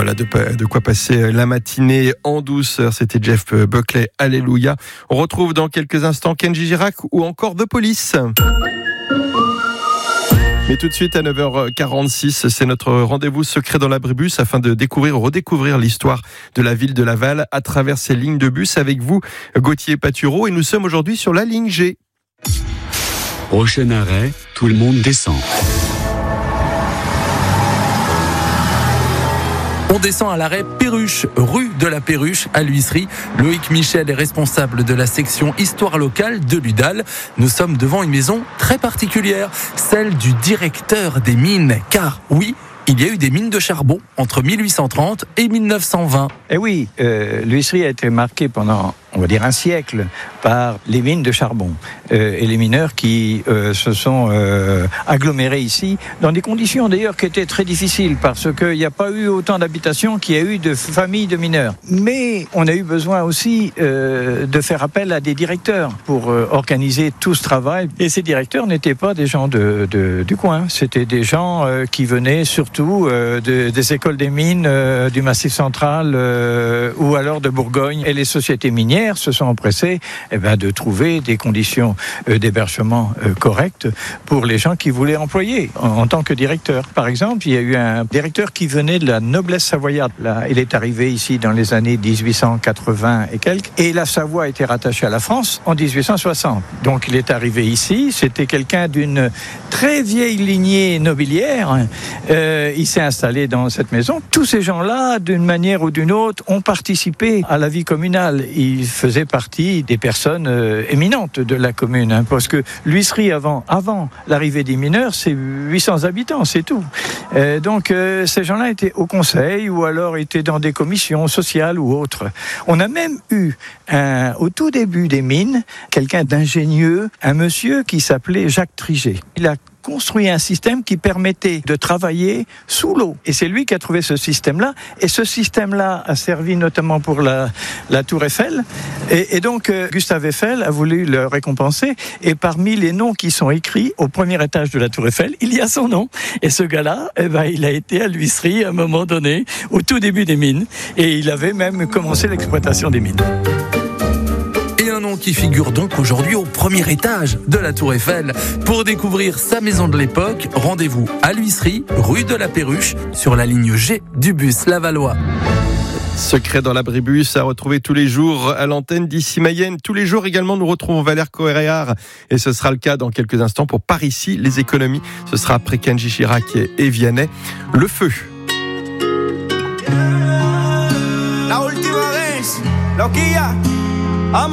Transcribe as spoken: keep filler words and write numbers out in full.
Voilà, de, de quoi passer la matinée en douceur. C'était Jeff Buckley, Alléluia. On retrouve dans quelques instants Kenji Girac ou encore The Police. Mais tout de suite à neuf heures quarante-six, c'est notre rendez-vous secret dans l'abribus afin de découvrir ou redécouvrir l'histoire de la ville de Laval à travers ces lignes de bus avec vous, Gauthier Patureau. Et nous sommes aujourd'hui sur la ligne G. Prochain arrêt, tout le monde descend. On descend à l'arrêt Perruche, rue de la Perruche à l'Huisserie. Loïc Michel est responsable de la section histoire locale de l'U D A L. Nous sommes devant une maison très particulière, celle du directeur des mines. Car oui, il y a eu des mines de charbon entre mille huit cent trente et mille neuf cent vingt. Eh oui, euh, l'Huisserie a été marquée pendant, on va dire, un siècle par les mines de charbon euh, et les mineurs qui euh, se sont euh, agglomérés ici dans des conditions d'ailleurs qui étaient très difficiles parce qu'il n'y a pas eu autant d'habitations qu'il y a eu de familles de mineurs. Mais on a eu besoin aussi euh, de faire appel à des directeurs pour euh, organiser tout ce travail. Et ces directeurs n'étaient pas des gens de, de, du coin, c'était des gens euh, qui venaient surtout euh, de, des écoles des mines euh, du Massif central euh, ou alors de Bourgogne. Et les sociétés minières se sont empressées eh ben, de trouver des conditions euh, d'hébergement euh, correctes pour les gens qui voulaient employer en, en tant que directeur. Par exemple, il y a eu un directeur qui venait de la noblesse savoyarde. Là, il est arrivé ici dans les années dix-huit cent quatre-vingts et quelques. Et la Savoie a été rattachée à la France en dix-huit cent soixante. Donc il est arrivé ici. C'était quelqu'un d'une très vieille lignée nobiliaire. Euh, il s'est installé dans cette maison. Tous ces gens-là, d'une manière ou d'une autre, ont participé à la vie communale. Ils faisaient partie des personnes euh, éminentes de la commune, hein, parce que l'Huisserie, avant, avant l'arrivée des mineurs, c'est huit cents habitants, c'est tout. Euh, donc, euh, ces gens-là étaient au conseil ou alors étaient dans des commissions sociales ou autres. On a même eu, un, au tout début des mines, quelqu'un d'ingénieux, un monsieur qui s'appelait Jacques Triget. Il a construit un système qui permettait de travailler sous l'eau. Et c'est lui qui a trouvé ce système-là. Et ce système-là a servi notamment pour la, la Tour Eiffel. Et, et donc, euh, Gustave Eiffel a voulu le récompenser. Et parmi les noms qui sont écrits au premier étage de la Tour Eiffel, il y a son nom. Et ce gars-là, eh ben, il a été à l'Huisserie à un moment donné, au tout début des mines. Et il avait même commencé l'exploitation des mines. Un nom qui figure donc aujourd'hui au premier étage de la Tour Eiffel. Pour découvrir sa maison de l'époque, rendez-vous à l'Huisserie, rue de la Perruche, sur la ligne G du bus lavallois. Secret dans l'abribus à retrouver tous les jours à l'antenne d'Ici Mayenne. Tous les jours également, nous retrouvons Valère Coréard et ce sera le cas dans quelques instants pour Par ici, les économies. Ce sera après Kenji Girac et Vianney. Le feu. La última vez, loquilla.